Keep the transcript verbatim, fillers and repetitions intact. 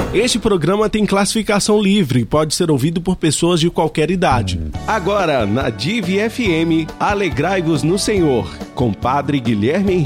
Este programa tem classificação livre e pode ser ouvido por pessoas de qualquer idade. Agora, na Div F M, Alegrai-vos no Senhor, com Padre Guilherme